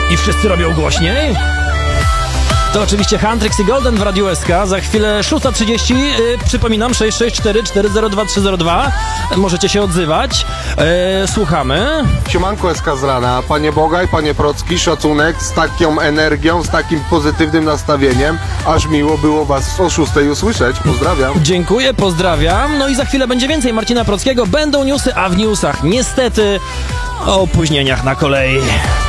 I wszyscy robią głośniej? To oczywiście Huntrix i Golden w Radiu SK. Za chwilę 6:30. Przypominam, 664-402-302. Możecie się odzywać. Słuchamy. Siemanko SK z rana. Panie Bogaj, panie Procki, szacunek z taką energią, z takim pozytywnym nastawieniem. Aż miło było was o 6 usłyszeć. Pozdrawiam. Dziękuję, pozdrawiam. No i za chwilę będzie więcej Marcina Prockiego. Będą newsy, a w newsach niestety o opóźnieniach na kolei.